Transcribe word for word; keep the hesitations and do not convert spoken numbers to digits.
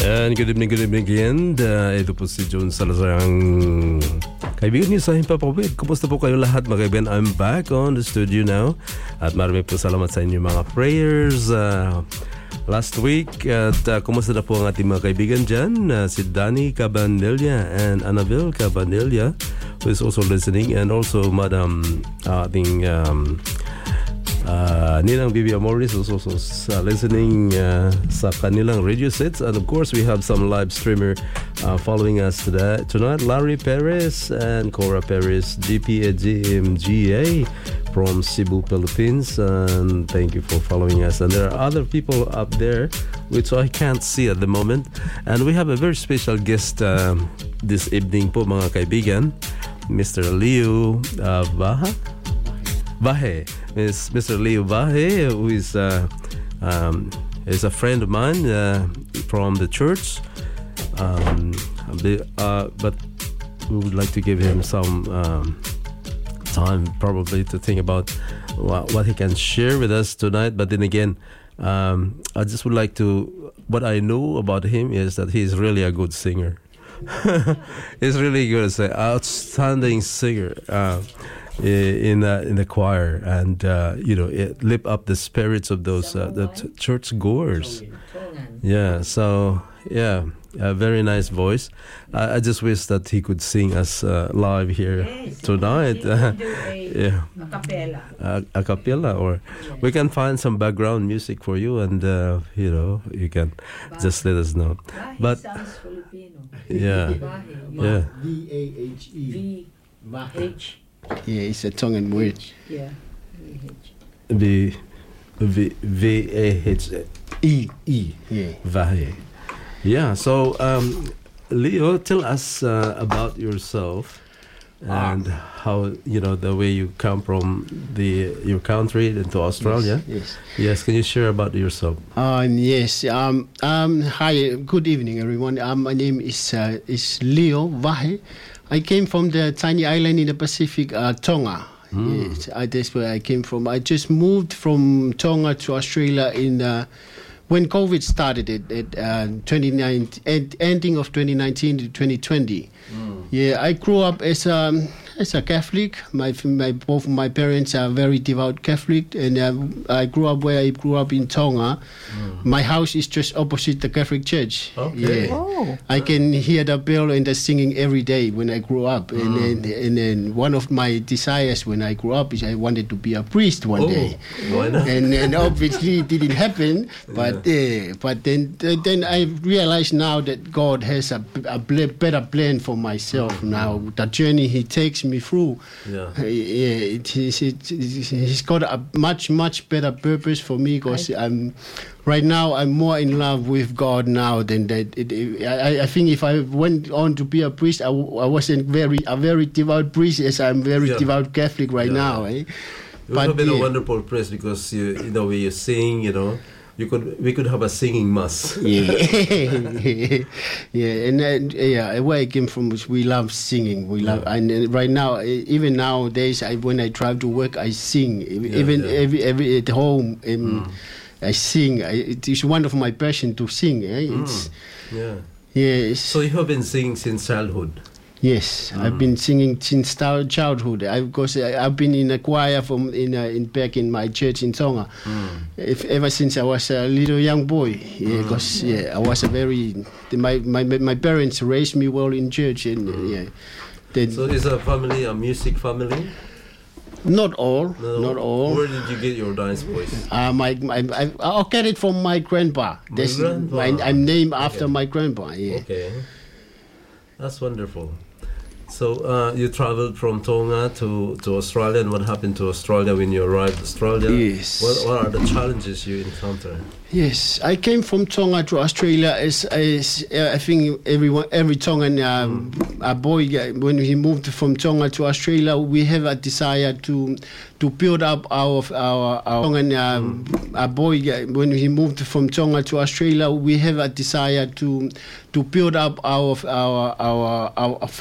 And good evening, good evening again. Uh, ito po si John Salazar, ang kaibigan niyo sa Himpapawid. Kumusta po kayo lahat, mga kaibigan? I'm back on the studio now. At marami po salamat sa inyong mga prayers uh, last week. At uh, kumusta na po ang ating mga kaibigan dyan? Uh, si Danny Cabanilla and Annabelle Cabanilla, who is also listening. And also Madam, uh, ating... Um, Uh, Ninang Bibi Amoris is also uh, listening uh, sa kanilang radio sets. And of course, we have some live streamer uh, following us today, tonight. Larry Perez and Cora Perez, G P A G M G A from Cebu, Philippines. And thank you for following us. And there are other people up there, which I can't see at the moment. And we have a very special guest uh, this evening po, mga kaibigan. Mister Leo uh, Baha? Vahe, is Mister Leo Vahe, who is uh, um, is a friend of mine uh, from the church. Um, uh, but we would like to give him some um, time, probably, to think about what, what he can share with us tonight. But then again, um, I just would like to. What I know about him is that he's really a good singer. He's really good, an outstanding singer. Uh, in uh, in the choir, and uh, you know, it lift up the spirits of those uh, the t- church goers. Yeah, so yeah, a very nice voice. I, I just wish that he could sing us uh, live here tonight. Yeah, a cappella, a, a cappella, or we can find some background music for you, and uh, you know, you can just let us know. But yeah, yeah, V A H E, H. Yeah, it's a tongue and word. Yeah. V V V A H E E. Yeah. Vahe. Yeah. So, um, Leo, tell us uh, about yourself and um, how, you know, the way you come from the your country into Australia. Yes. Yes. Yes. Can you share about yourself? Um. Yes. Um. Um. Hi. Good evening, everyone. Um. My name is uh, is Leo Vahe. I came from the tiny island in the Pacific, uh, Tonga. Mm. Yes, I, that's where I came from. I just moved from Tonga to Australia in uh, when COVID started at, at uh, twenty nineteen, ending of twenty nineteen to twenty twenty. Mm. Yeah, I grew up as a as a Catholic. My my both of my parents are very devout Catholic, and uh, I grew up where I grew up in Tonga. Mm. My house is just opposite the Catholic church. Okay. Yeah. Oh. I can hear the bell and the singing every day when I grew up. Mm. And, then, and then one of my desires when I grew up is I wanted to be a priest one oh, day. Why not? And, and obviously it didn't happen. But yeah. uh, but then then I realize now that God has a, a better plan for myself mm. now. The journey He takes me through. Yeah. Uh, yeah it, it, it, it, he's got a much, much better purpose for me because I'm... Right now, I'm more in love with God now than that. It, it, I, I think if I went on to be a priest, I, w- I wasn't very a very devout priest, as I'm very yeah. devout Catholic right yeah. now. Eh? You would have been yeah. a wonderful priest because you, you know, when you sing, you know, you could we could have a singing mass. Yeah, yeah, and uh, yeah, where I came from, was we love singing. We love, yeah. and uh, right now, even nowadays, I, when I drive to work, I sing. Yeah, even yeah. every every at home. Um, mm. I sing. I, it is one of my passion to sing. Eh? It's, mm. Yeah. Yes. So you have been singing since childhood. Yes, mm. I've been singing since childhood. I, because I, I've been in a choir from in, uh, in back in my church in Tonga. Mm. If, ever since I was a little young boy. Yeah, because mm. yeah, I was a very my, my my parents raised me well in church, and mm. yeah. Then, so is a family a music family? Not all, no, not all. Where did you get your dance voice? Uh, my, my, I, I get it from my grandpa. My grandpa. My, I'm named after okay. my grandpa. Yeah. Okay, that's wonderful. So uh, you traveled from Tonga to, to Australia, and what happened to Australia when you arrived in Australia? Yes. What, what are the challenges you encountered? Yes, I came from Tonga to Australia as, as uh, I think everyone, every Tongan uh, mm. a boy, uh, when he moved from Tonga to Australia, we have a desire to to build up our our, our Tongan uh, mm. a boy, uh, when he moved from Tonga to Australia, we have a desire to to build up our our our, our